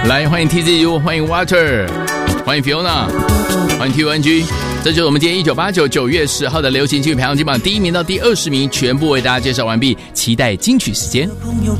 来，欢迎 TZU， 欢迎 Water， 欢迎 Fiona， 欢迎 TUNG。这就是我们今天1989 9月10号的流行金曲排行榜第1名到第20名，全部为大家介绍完毕，期待金曲时间。